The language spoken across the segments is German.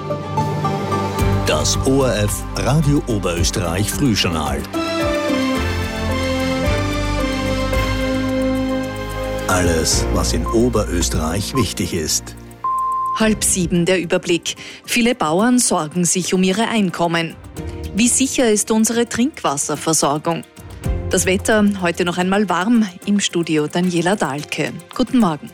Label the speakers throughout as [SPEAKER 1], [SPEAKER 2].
[SPEAKER 1] Das ORF Radio Oberösterreich Frühjournal. Alles, was in Oberösterreich wichtig ist.
[SPEAKER 2] 6:30 der Überblick. Viele Bauern sorgen sich um ihre Einkommen. Wie sicher ist unsere Trinkwasserversorgung? Das Wetter heute noch einmal warm. Im Studio Daniela Dahlke. Guten Morgen.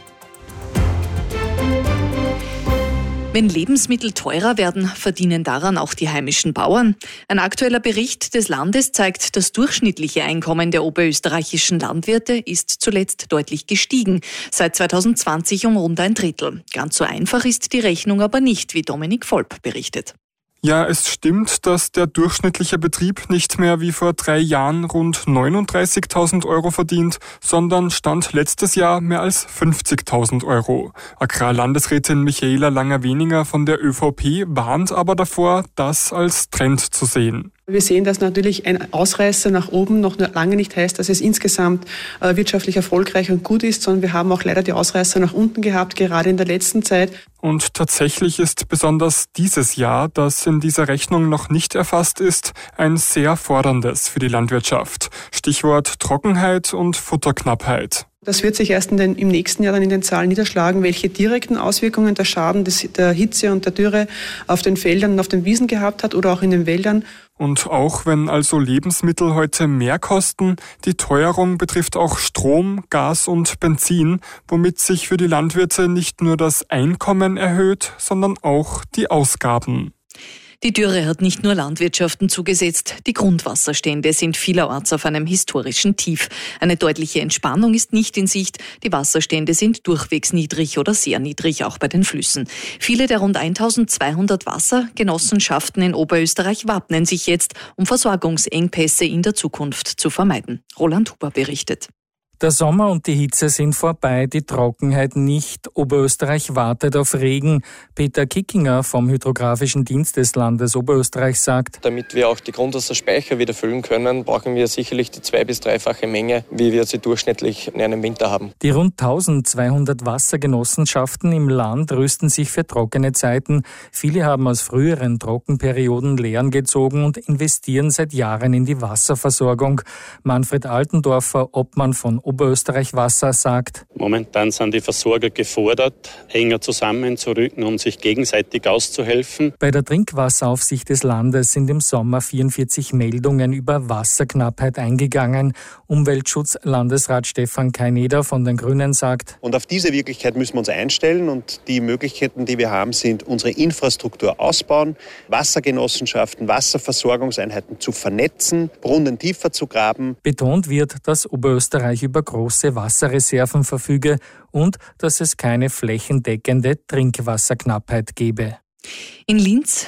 [SPEAKER 2] Wenn Lebensmittel teurer werden, verdienen daran auch die heimischen Bauern. Ein aktueller Bericht des Landes zeigt, das durchschnittliche Einkommen der oberösterreichischen Landwirte ist zuletzt deutlich gestiegen, seit 2020 um rund 1/3. Ganz so einfach ist die Rechnung aber nicht, wie Dominik Volp berichtet.
[SPEAKER 3] Ja, es stimmt, dass der durchschnittliche Betrieb nicht mehr wie vor 3 Jahren rund 39.000 Euro verdient, sondern stand letztes Jahr mehr als 50.000 Euro. Agrarlandesrätin Michaela Langer-Weniger von der ÖVP warnt aber davor, das als Trend zu sehen.
[SPEAKER 4] Wir sehen, dass natürlich ein Ausreißer nach oben noch lange nicht heißt, dass es insgesamt wirtschaftlich erfolgreich und gut ist, sondern wir haben auch leider die Ausreißer nach unten gehabt, gerade in der letzten Zeit.
[SPEAKER 3] Und tatsächlich ist besonders dieses Jahr, das in dieser Rechnung noch nicht erfasst ist, ein sehr forderndes für die Landwirtschaft. Stichwort Trockenheit und Futterknappheit.
[SPEAKER 4] Das wird sich erst im nächsten Jahr dann in den Zahlen niederschlagen, welche direkten Auswirkungen der Schaden der Hitze und der Dürre auf den Feldern und auf den Wiesen gehabt hat oder auch in den Wäldern.
[SPEAKER 3] Und auch wenn also Lebensmittel heute mehr kosten, die Teuerung betrifft auch Strom, Gas und Benzin, womit sich für die Landwirte nicht nur das Einkommen erhöht, sondern auch die Ausgaben.
[SPEAKER 2] Die Dürre hat nicht nur Landwirtschaften zugesetzt, die Grundwasserstände sind vielerorts auf einem historischen Tief. Eine deutliche Entspannung ist nicht in Sicht, die Wasserstände sind durchwegs niedrig oder sehr niedrig, auch bei den Flüssen. Viele der rund 1200 Wassergenossenschaften in Oberösterreich wappnen sich jetzt, um Versorgungsengpässe in der Zukunft zu vermeiden. Roland Huber berichtet.
[SPEAKER 5] Der Sommer und die Hitze sind vorbei, die Trockenheit nicht. Oberösterreich wartet auf Regen. Peter Kickinger vom Hydrographischen Dienst des Landes Oberösterreich sagt:
[SPEAKER 6] Damit wir auch die Grundwasserspeicher wieder füllen können, brauchen wir sicherlich die 2- bis 3-fache Menge, wie wir sie durchschnittlich in einem Winter haben.
[SPEAKER 5] Die rund 1200 Wassergenossenschaften im Land rüsten sich für trockene Zeiten. Viele haben aus früheren Trockenperioden Lehren gezogen und investieren seit Jahren in die Wasserversorgung. Manfred Altendorfer, Obmann von Oberösterreich Wasser, sagt:
[SPEAKER 7] Momentan sind die Versorger gefordert, enger zusammenzurücken, um sich gegenseitig auszuhelfen.
[SPEAKER 5] Bei der Trinkwasseraufsicht des Landes sind im Sommer 44 Meldungen über Wasserknappheit eingegangen. Umweltschutz-Landesrat Stefan Kaineder von den Grünen sagt:
[SPEAKER 8] Und auf diese Wirklichkeit müssen wir uns einstellen und die Möglichkeiten, die wir haben, sind unsere Infrastruktur ausbauen, Wassergenossenschaften, Wasserversorgungseinheiten zu vernetzen, Brunnen tiefer zu graben.
[SPEAKER 5] Betont wird, dass Oberösterreich über große Wasserreserven verfüge und dass es keine flächendeckende Trinkwasserknappheit gebe.
[SPEAKER 2] In Linz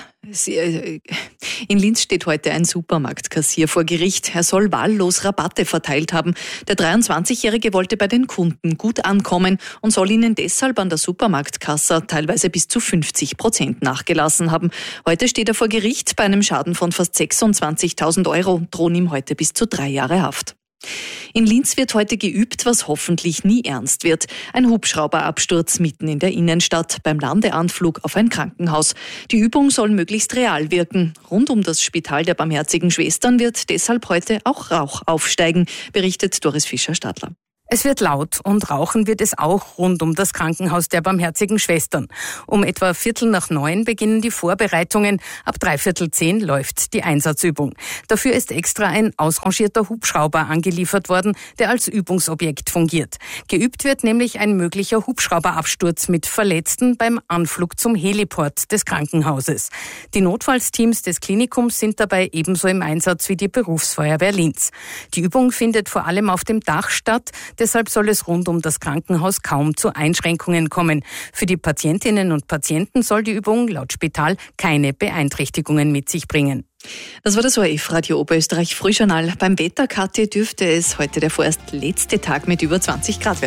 [SPEAKER 2] steht heute ein Supermarktkassier vor Gericht. Er soll wahllos Rabatte verteilt haben. Der 23-Jährige wollte bei den Kunden gut ankommen und soll ihnen deshalb an der Supermarktkasse teilweise bis zu 50% nachgelassen haben. Heute steht er vor Gericht. Bei einem Schaden von fast 26.000 Euro drohen ihm heute bis zu 3 Jahre Haft. In Linz wird heute geübt, was hoffentlich nie ernst wird. Ein Hubschrauberabsturz mitten in der Innenstadt beim Landeanflug auf ein Krankenhaus. Die Übung soll möglichst real wirken. Rund um das Spital der Barmherzigen Schwestern wird deshalb heute auch Rauch aufsteigen, berichtet Doris Fischer-Stadler.
[SPEAKER 9] Es wird laut und rauchen wird es auch rund um das Krankenhaus der Barmherzigen Schwestern. Um etwa 8:45 beginnen die Vorbereitungen. Ab 9:45 läuft die Einsatzübung. Dafür ist extra ein ausrangierter Hubschrauber angeliefert worden, der als Übungsobjekt fungiert. Geübt wird nämlich ein möglicher Hubschrauberabsturz mit Verletzten beim Anflug zum Heliport des Krankenhauses. Die Notfallsteams des Klinikums sind dabei ebenso im Einsatz wie die Berufsfeuerwehr Linz. Die Übung findet vor allem auf dem Dach statt. Deshalb soll es rund um das Krankenhaus kaum zu Einschränkungen kommen. Für die Patientinnen und Patienten soll die Übung laut Spital keine Beeinträchtigungen mit sich bringen.
[SPEAKER 2] Das war das ORF Radio Oberösterreich Frühjournal. Beim Wetter, Kathi, dürfte es heute der vorerst letzte Tag mit über 20 Grad werden.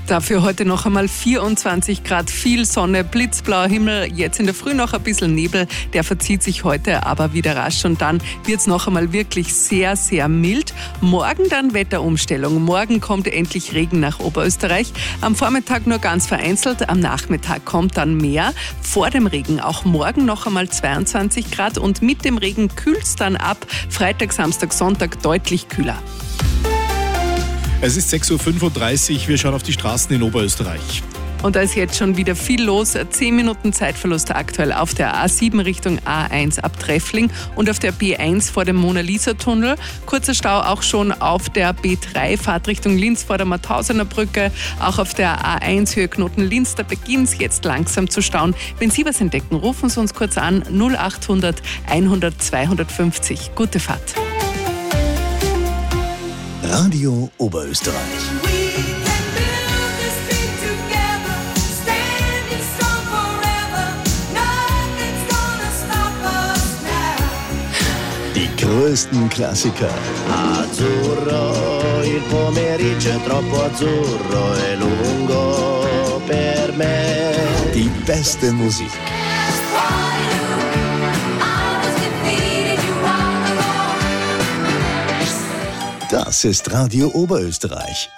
[SPEAKER 10] Dafür heute noch einmal 24 Grad, viel Sonne, blitzblauer Himmel, jetzt in der Früh noch ein bisschen Nebel, der verzieht sich heute aber wieder rasch und dann wird es noch einmal wirklich sehr, sehr mild. Morgen dann Wetterumstellung, morgen kommt endlich Regen nach Oberösterreich, am Vormittag nur ganz vereinzelt, am Nachmittag kommt dann mehr, vor dem Regen auch morgen noch einmal 22 Grad und mit dem Regen kühlt es dann ab, Freitag, Samstag, Sonntag deutlich kühler.
[SPEAKER 11] Es ist 6.35 Uhr, wir schauen auf die Straßen in Oberösterreich.
[SPEAKER 10] Und da ist jetzt schon wieder viel los. 10 Minuten Zeitverlust aktuell auf der A7 Richtung A1 ab Treffling und auf der B1 vor dem Mona-Lisa-Tunnel. Kurzer Stau auch schon auf der B3 Fahrtrichtung Linz vor der Mauthausener Brücke. Auch auf der A1 Höhe Knoten-Linz, da beginnt es jetzt langsam zu stauen. Wenn Sie was entdecken, rufen Sie uns kurz an 0800 100 250. Gute Fahrt.
[SPEAKER 1] Radio Oberösterreich. Die größten Klassiker.
[SPEAKER 12] Azzurro, il pomeriggio è troppo azzurro e lungo per me.
[SPEAKER 1] Die beste Musik. Das ist Radio Oberösterreich.